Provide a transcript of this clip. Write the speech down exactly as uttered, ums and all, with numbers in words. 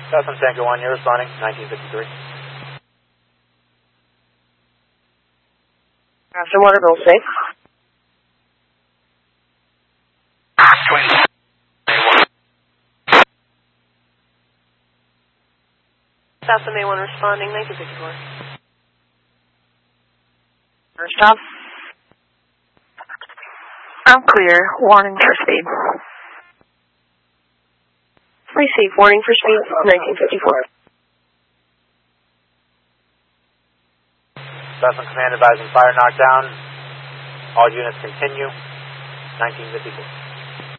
Cessna Tango one, you're responding, nineteen fifty-three. After Waterville, safe. Cessna May one responding, nineteen fifty-four. First stop. I'm clear. Warning for speed. Receive warning for speed, nineteen fifty-four. Cessna Command advising fire knockdown. All units continue, nineteen fifty-four.